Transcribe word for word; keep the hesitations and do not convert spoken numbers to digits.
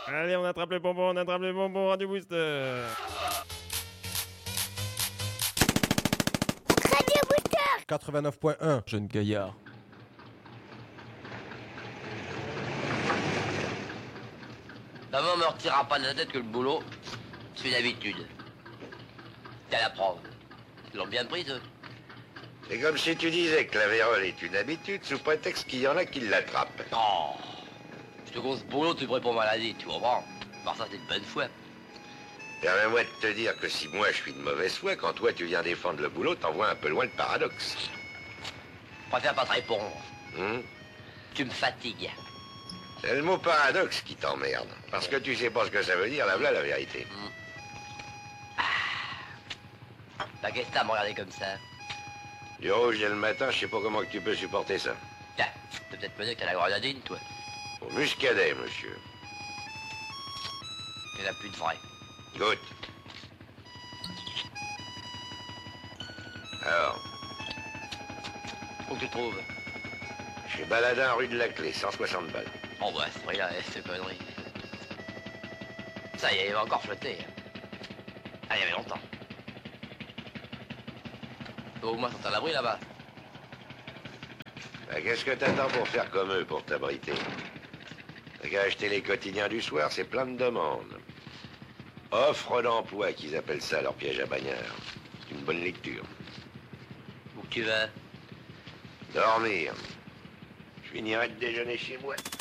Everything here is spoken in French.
Allez, on attrape les bonbons, on attrape les bonbons, Radio Booster. Radio Booster quatre-vingt-neuf point un. Jeune gaillard. Maman me retirera pas de la tête que le boulot, c'est une habitude. T'as la preuve. Ils l'ont bien prise, eux. C'est comme si tu disais que la vérole est une habitude sous prétexte qu'il y en a qui l'attrapent. Oh, je te grosse boulot, tu pourrais pour maladie, tu comprends? Par ça, t'es de bonne foi. Permets-moi de te dire que si moi je suis de mauvaise foi, quand toi tu viens défendre le boulot, t'envoies un peu loin le paradoxe. Je préfère pas te répondre. Hum Tu me fatigues. C'est le mot paradoxe qui t'emmerde. Parce que tu sais pas ce que ça veut dire, là, voilà la vérité. Hum. Bah, qu'est-ce que t'as à me regarder comme ça? Du rouge dès le matin, je sais pas comment que tu peux supporter ça. Tiens, t'as peut-être me dire que t'as la grenadine, toi. Au muscadet, monsieur. Il n'y en a plus de vrai. Goûte. Alors, Où que tu trouves? chez Baladin, rue de la Clé, cent soixante balles. Oh, bah, c'est vrai, là, cette connerie. Ça y est, il va encore flotter. Ah, il y avait longtemps. Au moins, sont à l'abri, là-bas. Bah, qu'est-ce que t'attends pour faire comme eux, pour t'abriter? T'as qu'à acheter les quotidiens du soir, c'est plein de demandes. Offre d'emploi, qu'ils appellent ça, leur piège à bagnard. C'est une bonne lecture. Où que tu vas? Dormir. Je finirai de déjeuner chez moi.